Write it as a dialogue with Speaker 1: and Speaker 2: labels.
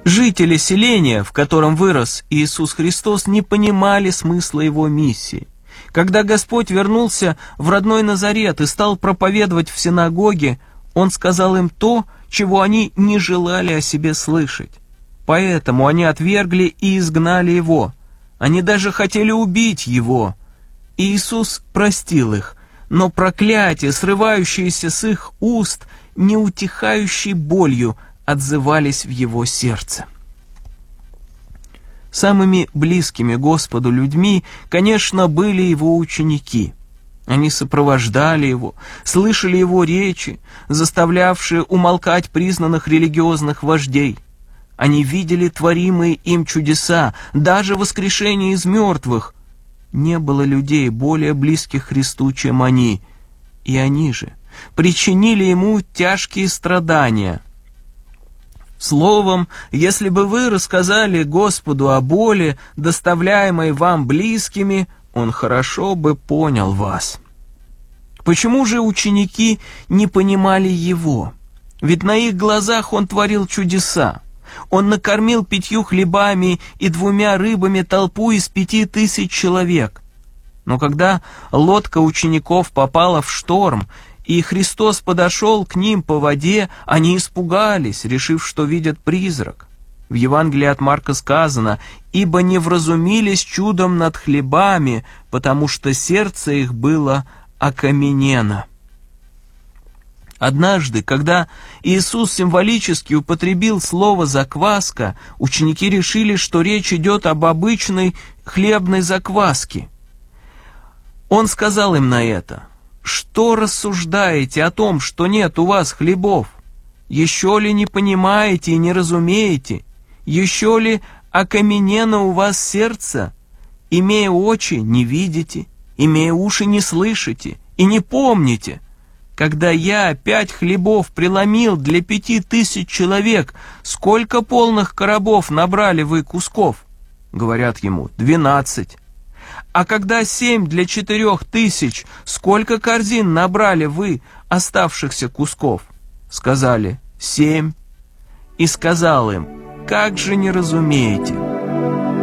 Speaker 1: Жители селения, в котором вырос Иисус Христос, не понимали смысла Его миссии. Когда Господь вернулся в родной Назарет и стал проповедовать в синагоге, Он сказал им то, чего они не желали о себе слышать. Поэтому они отвергли и изгнали Его. Они даже хотели убить Его. Иисус простил их, но проклятия, срывающиеся с их уст, неутихающей болью, отзывались в Его сердце. Самыми близкими Господу людьми, конечно, были Его ученики. Они сопровождали Его, слышали Его речи, заставлявшие умолкать признанных религиозных вождей. Они видели творимые им чудеса, даже воскрешение из мертвых. Не было людей более близких Христу, чем они, и они же причинили Ему тяжкие страдания. Словом, если бы вы рассказали Господу о боли, доставляемой вам близкими, Он хорошо бы понял вас. Почему же ученики не понимали Его? Ведь на их глазах Он творил чудеса. Он накормил 5 хлебами и 2 рыбами толпу из 5000 человек. Но когда лодка учеников попала в шторм, и Христос подошел к ним по воде, они испугались, решив, что видят призрак. В Евангелии от Марка сказано: «Ибо не вразумились чудом над хлебами, потому что сердце их было окаменено». Однажды, когда Иисус символически употребил слово «закваска», ученики решили, что речь идет об обычной хлебной закваске. Он сказал им на это: «Что рассуждаете о том, что нет у вас хлебов? Еще ли не понимаете и не разумеете? Еще ли окаменено у вас сердце? Имея очи, не видите, имея уши, не слышите и не помните? Когда я 5 хлебов преломил для 5000 человек, сколько полных коробов набрали вы кусков?» Говорят ему: 12. «А когда 7 для 4000, сколько корзин набрали вы оставшихся кусков?» Сказали: 7. И сказал им: «Как же не разумеете?